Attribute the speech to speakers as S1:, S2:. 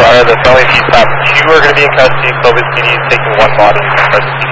S1: The felony P stop 2 are going to be in custody. Clovis PD is taking one body.